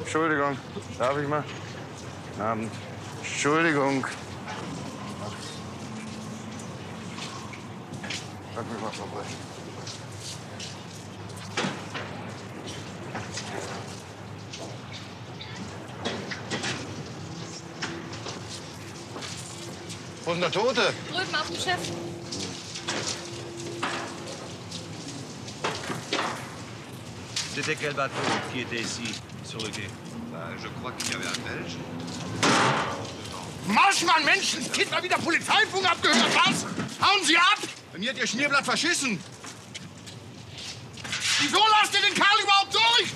Entschuldigung, darf ich mal? Guten Abend. Entschuldigung. Sag mir mal vorbei. Wo ist denn der Tote? Drüben auf dem Schiff. C'était quel bateau qui était ici, sur le quai? Je crois qu'il y avait un Belge. Marschmann, Menschen! Kind mal wieder Polizeifunk abgehört, was? Hauen Sie ab! Bei mir hat Ihr Schmierblatt verschissen. Wieso lasst ihr den Kerl überhaupt durch?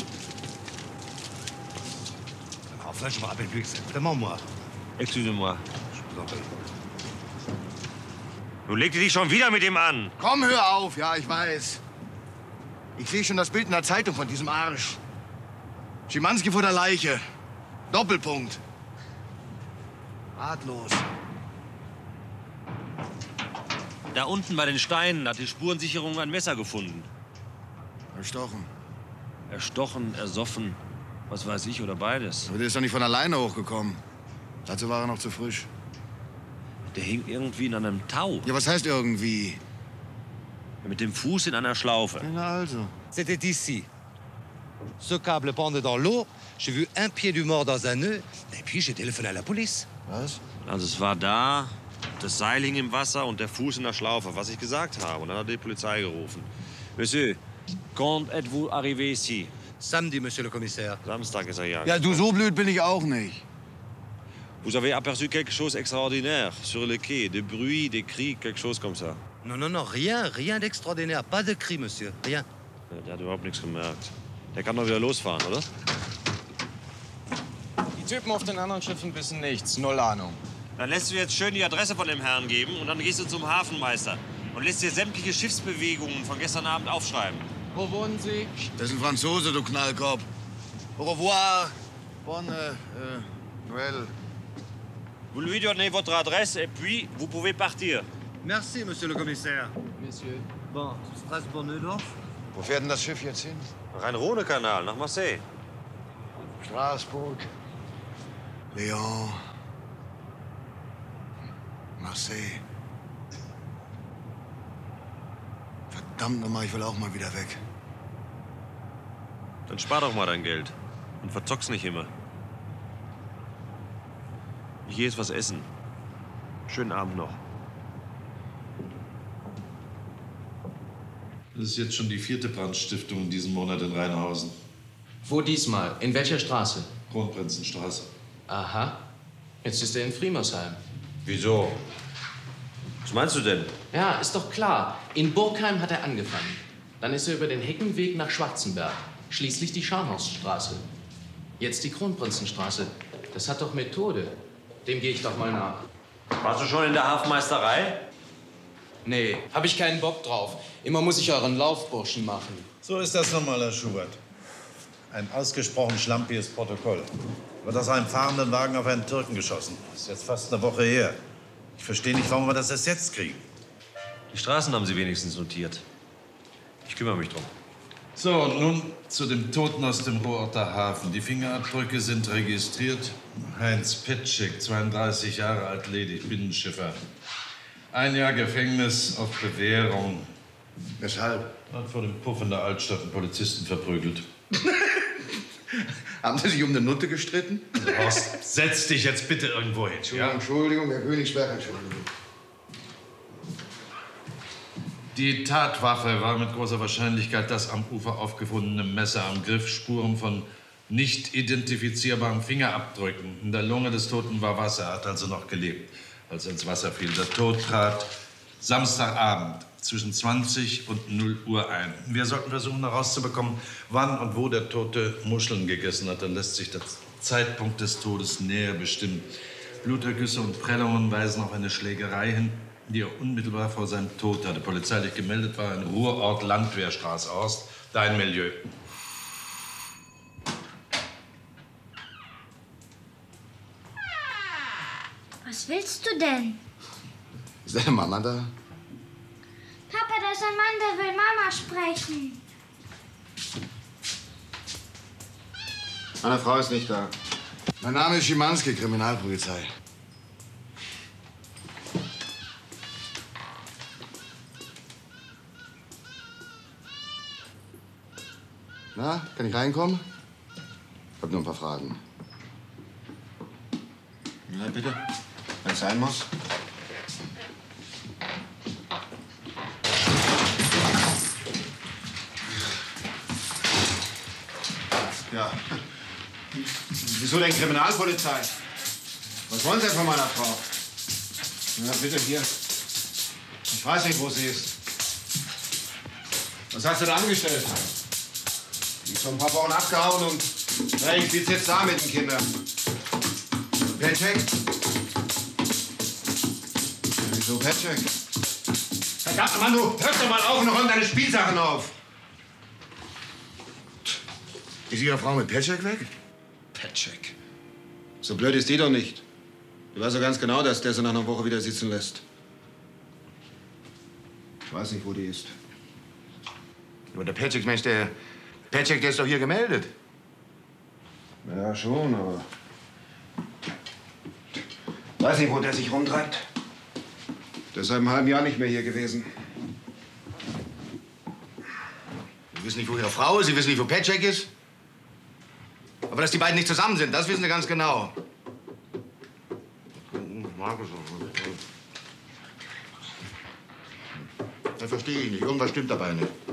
Enfin, je me rappelle plus exactement, moi. Excusez-moi. Je vous en prie. Du legst dich schon wieder mit ihm an. Komm, hör auf. Ja, ich weiß. Ich sehe schon das Bild in der Zeitung von diesem Arsch. Schimanski vor der Leiche. Doppelpunkt. Ratlos. Da unten bei den Steinen hat die Spurensicherung ein Messer gefunden. Erstochen. Erstochen, ersoffen, was weiß ich, oder beides. Aber der ist doch nicht von alleine hochgekommen. Dazu war er noch zu frisch. Der hing irgendwie in einem Tau. Ja, was heißt irgendwie? Mit dem Fuß in einer Schlaufe. Na also. C'était ici. Ce câble pendait dans l'eau. J'ai vu un pied du mort dans un nœud. Et puis j'ai téléphoné à la police. Was? Also es war da, das Seil hing im Wasser und der Fuß in der Schlaufe, was ich gesagt habe. Und dann hat die Polizei gerufen. Monsieur, quand êtes-vous arrivé ici? Samedi, monsieur le commissaire. Samstag ist er ja. Ja, du, so blöd bin ich auch nicht. Vous avez aperçu quelque chose d'extraordinaire sur le quai, des bruits, des cris, quelque chose comme ça. Non, non, non, rien d'extraordinaire. Pas de cri, monsieur. Rien. Ja, der hat überhaupt nichts gemerkt. Der kann doch wieder losfahren, oder? Die Typen auf den anderen Schiffen wissen nichts. Null Ahnung. Dann lässt du jetzt schön die Adresse von dem Herrn geben und dann gehst du zum Hafenmeister und lässt dir sämtliche Schiffsbewegungen von gestern Abend aufschreiben. Wo wohnen Sie? Das ist ein Franzose, du Knallkopf. Au revoir. Bonne Noël. Vous lui donnez votre adresse et puis vous pouvez partir. Merci, monsieur le commissaire. Monsieur. Bon, Strasbourg-Neudorf. Wo fährt denn das Schiff jetzt hin? Rhein-Rhone-Kanal nach Marseille. Straßburg. Lyon. Marseille. Verdammt nochmal, ich will auch mal wieder weg. Dann spar doch mal dein Geld und verzock's nicht immer. Ich geh jetzt was essen. Schönen Abend noch. Das ist jetzt schon die 4. Brandstiftung in diesem Monat in Rheinhausen. Wo diesmal? In welcher Straße? Kronprinzenstraße. Aha. Jetzt ist er in Friemersheim. Wieso? Was meinst du denn? Ja, ist doch klar. In Burgheim hat er angefangen. Dann ist er über den Heckenweg nach Schwarzenberg. Schließlich die Scharnhorststraße. Jetzt die Kronprinzenstraße. Das hat doch Methode. Dem gehe ich doch mal nach. Warst du schon in der Hafenmeisterei? Nee, hab ich keinen Bock drauf. Immer muss ich euren Laufburschen machen. So ist das nochmal, Herr Schubert. Ein ausgesprochen schlampiges Protokoll. Wird aus einem fahrenden Wagen auf einen Türken geschossen. Das ist jetzt fast eine Woche her. Ich verstehe nicht, warum wir das erst jetzt kriegen. Die Straßen haben sie wenigstens notiert. Ich kümmere mich drum. So, und nun zu dem Toten aus dem Ruhrorter Hafen. Die Fingerabdrücke sind registriert. Heinz Petschek, 32 Jahre alt, ledig, Binnenschiffer. 1 Jahr Gefängnis auf Bewährung. Weshalb? Hat vor dem Puff in der Altstadt einen Polizisten verprügelt. Haben Sie sich um eine Nutte gestritten? Also, Horst, setz dich jetzt bitte irgendwo hin. Ja? Entschuldigung, Herr Königsberg, Entschuldigung. Die Tatwaffe war mit großer Wahrscheinlichkeit das am Ufer aufgefundene Messer am Griff. Spuren von nicht identifizierbaren Fingerabdrücken. In der Lunge des Toten war Wasser, er hat also noch gelebt, als er ins Wasser fiel. Der Tod trat Samstagabend zwischen 20 und 0 Uhr ein. Wir sollten versuchen herauszubekommen, wann und wo der Tote Muscheln gegessen hat. Dann lässt sich der Zeitpunkt des Todes näher bestimmen. Blutergüsse und Prellungen weisen auf eine Schlägerei hin, die er unmittelbar vor seinem Tod hatte. Polizeilich gemeldet war ein Ruhrort Landwehrstraße. Horst, dein Milieu. Was willst du denn? Ist deine Mama da? Papa, da ist ein Mann, der will Mama sprechen. Meine Frau ist nicht da. Mein Name ist Schimanski, Kriminalpolizei. Na, kann ich reinkommen? Ich hab nur ein paar Fragen. Ja, bitte. Wenn es sein muss. Ja. Wieso denn Kriminalpolizei? Was wollen Sie denn von meiner Frau? Na, bitte, hier. Ich weiß nicht, wo sie ist. Was hast du da angestellt? Die ist vor ein paar Wochen abgehauen und na, ich sitze jetzt da mit den Kindern. Petschek? Wieso Petschek? Verdammt, Mann, du hörst doch mal auf und räum deine Spielsachen auf. Ist Ihre Frau mit Petschek weg? Petschek. So blöd ist die doch nicht. Du weißt doch ganz genau, dass der sie nach einer Woche wieder sitzen lässt. Ich weiß nicht, wo die ist. Aber der Petschek, Mensch, der Petschek, der ist doch hier gemeldet. Ja, schon, aber... Weiß nicht, wo der sich rumtreibt. Der ist seit einem halben Jahr nicht mehr hier gewesen. Sie wissen nicht, wo Ihre Frau ist, Sie wissen nicht, wo Petschek ist. Aber dass die beiden nicht zusammen sind, das wissen Sie ganz genau. Das verstehe ich nicht. Irgendwas stimmt dabei nicht.